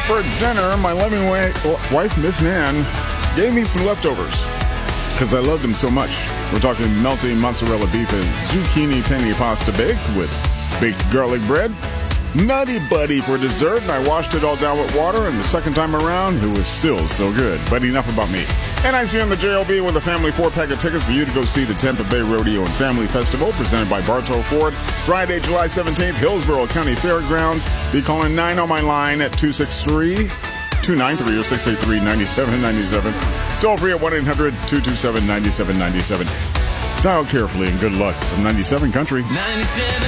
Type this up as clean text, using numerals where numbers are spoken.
for dinner, my loving wife, Miss Nan, gave me some leftovers because I love them so much. We're talking melty mozzarella beef and zucchini penne pasta baked with baked garlic bread. Nutty Buddy for dessert, and I washed it all down with water, and the second time around, it was still so good. But enough about me. NIC on the JLB with a family 4-pack of tickets for you to go see the Tampa Bay Rodeo and Family Festival presented by Bartow Ford. Friday, July 17th, Hillsborough County Fairgrounds. Be calling 9 on my line at 263-293 or 683-9797. Toll free at 1-800-227-9797. Dial carefully and good luck from 97 Country. 97.